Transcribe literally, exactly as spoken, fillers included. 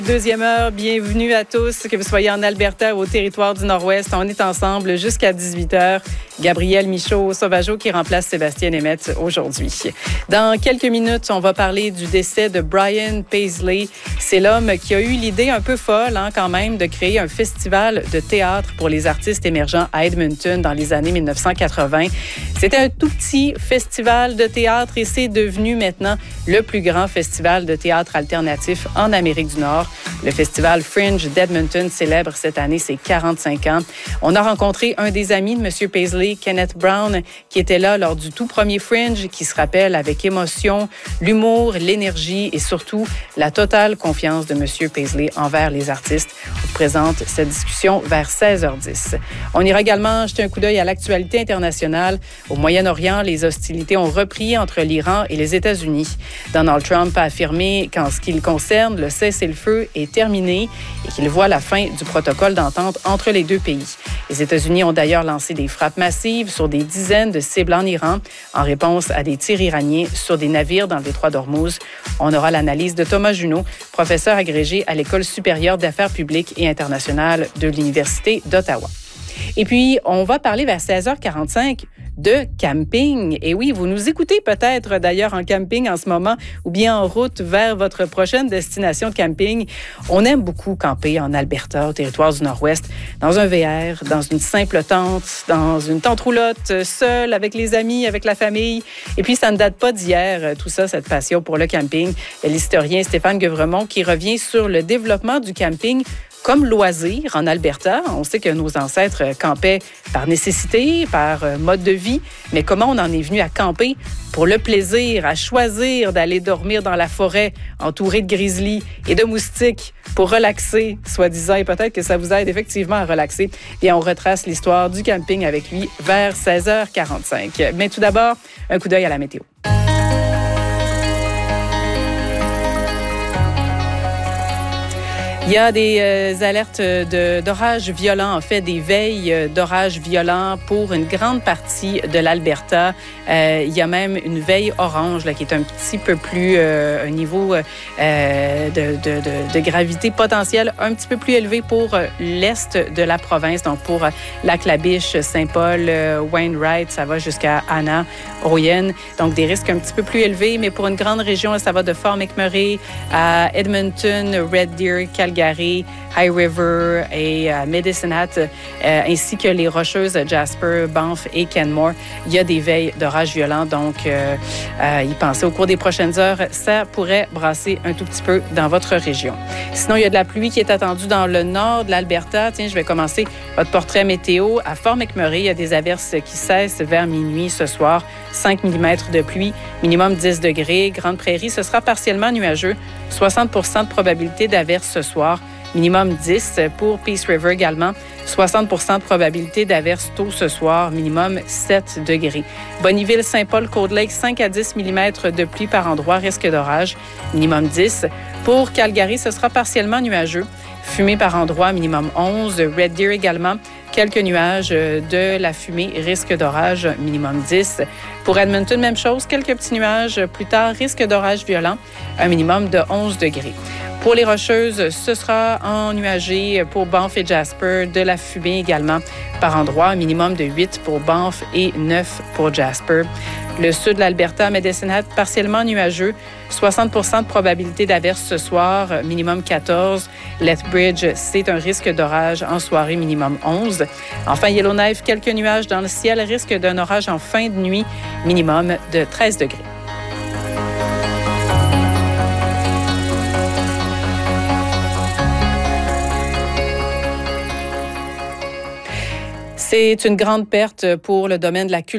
Deuxième heure, bienvenue à tous, que vous soyez en Alberta ou au territoire du Nord-Ouest. On est ensemble jusqu'à dix-huit heures. Gabriel Michaud-Sauvageau qui remplace Sébastien Nemeth aujourd'hui. Dans quelques minutes, on va parler du décès de Brian Paisley. C'est l'homme qui a eu l'idée un peu folle hein, quand même de créer un festival de théâtre pour les artistes émergents à Edmonton dans les années dix-neuf cent quatre-vingt. C'était un tout petit festival de théâtre et c'est devenu maintenant le plus grand festival de théâtre alternatif en Amérique du Nord. Le festival Fringe d'Edmonton célèbre cette année ses quarante-cinq ans. On a rencontré un des amis de M. Paisley, Kenneth Brown, qui était là lors du tout premier Fringe, qui se rappelle avec émotion l'humour, l'énergie et surtout la totale confiance de M. Paisley envers les artistes. On vous présente cette discussion vers seize heures dix. On ira également jeter un coup d'œil à l'actualité internationale. Au Moyen-Orient, les hostilités ont repris entre l'Iran et les États-Unis. Donald Trump a affirmé qu'en ce qui le concerne, le cessez-le-feu est terminé et qu'il voit la fin du protocole d'entente entre les deux pays. Les États-Unis ont d'ailleurs lancé des frappes massives sur des dizaines de cibles en Iran en réponse à des tirs iraniens sur des navires dans le détroit d'Ormuz. On aura l'analyse de Thomas Junot, professeur agrégé à l'École supérieure d'affaires publiques et internationales de l'Université d'Ottawa. Et puis, on va parler vers seize heures quarante-cinq de camping. Et oui, vous nous écoutez peut-être d'ailleurs en camping en ce moment ou bien en route vers votre prochaine destination de camping. On aime beaucoup camper en Alberta, au territoire du Nord-Ouest, dans un V R, dans une simple tente, dans une tente roulotte, seul, avec les amis, avec la famille. Et puis, ça ne date pas d'hier, tout ça, cette passion pour le camping. L'historien Stéphane Guevremont qui revient sur le développement du camping comme loisir en Alberta. On sait que nos ancêtres campaient par nécessité, par mode de vie, mais comment on en est venu à camper pour le plaisir, à choisir d'aller dormir dans la forêt entouré de grizzlies et de moustiques pour relaxer, soi-disant, et peut-être que ça vous aide effectivement à relaxer. Et on retrace l'histoire du camping avec lui vers seize heures quarante-cinq. Mais tout d'abord, un coup d'œil à la météo. Il y a des euh, alertes de, d'orages violents, en fait, des veilles d'orages violents pour une grande partie de l'Alberta. Euh, il y a même une veille orange là, qui est un petit peu plus, euh, un niveau euh, de, de, de, de gravité potentielle un petit peu plus élevé pour euh, l'est de la province. Donc, pour euh, Lac-la-Biche, Saint-Paul, euh, Wainwright, ça va jusqu'à Anna, Royen. Donc, des risques un petit peu plus élevés. Mais pour une grande région, là, ça va de Fort McMurray à Edmonton, Red Deer, Calgary, High River et euh, Medicine Hat, euh, ainsi que les Rocheuses Jasper, Banff et Kenmore. Il y a des veilles d'orages violents, donc euh, euh, y penser au cours des prochaines heures, ça pourrait brasser un tout petit peu dans votre région. Sinon, il y a de la pluie qui est attendue dans le nord de l'Alberta. Tiens, je vais commencer votre portrait météo. À Fort McMurray, il y a des averses qui cessent vers minuit ce soir. cinq millimètres de pluie, minimum dix degrés. Grande Prairie, ce sera partiellement nuageux. soixante pour cent de probabilité d'averse ce soir. Minimum dix pour Peace River également. soixante pour cent de probabilité d'averse tôt ce soir. Minimum sept degrés. Bonneville, Saint-Paul, Cold Lake, cinq à dix millimètres de pluie par endroit. Risque d'orage. Minimum dix. Pour Calgary, ce sera partiellement nuageux. Fumée par endroit, minimum onze. Red Deer également. Quelques nuages, de la fumée, risque d'orage, minimum dix. Pour Edmonton, même chose, quelques petits nuages. Plus tard, risque d'orage violent, un minimum de onze degrés. Pour les Rocheuses, ce sera ennuagé pour Banff et Jasper, de la fumée également par endroit, un minimum de huit pour Banff et neuf pour Jasper. Le sud de l'Alberta, Medicine Hat, partiellement nuageux, soixante pour cent de probabilité d'averse ce soir, minimum quatorze. Lethbridge, c'est un risque d'orage en soirée, minimum onze. Enfin, Yellowknife, quelques nuages dans le ciel, risque d'un orage en fin de nuit, minimum de treize degrés. C'est une grande perte pour le domaine de la culture.